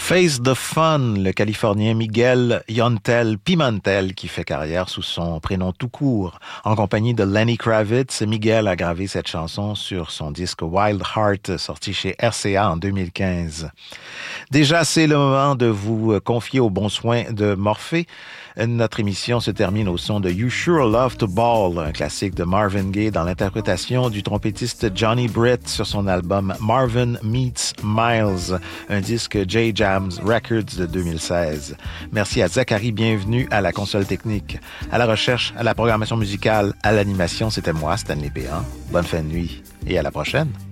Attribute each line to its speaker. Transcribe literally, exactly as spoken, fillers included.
Speaker 1: Face the Fun, le Californien Miguel Yontel Pimentel qui fait carrière sous son prénom tout court. En compagnie de Lenny Kravitz, Miguel a gravé cette chanson sur son disque Wild Heart, sorti chez R C A en deux mille quinze. Déjà, c'est le moment de vous confier aux bons soins de Morphée. Notre émission se termine au son de You Sure Love to Ball, un classique de Marvin Gaye dans l'interprétation du trompettiste Johnny Britt sur son album Marvin Meets Miles, un disque J Jams Records de deux mille seize. Merci à Zachary, bienvenue à la console technique. À la recherche, à la programmation musicale, à l'animation, c'était moi, Stanley Péan. Bonne fin de nuit et à la prochaine.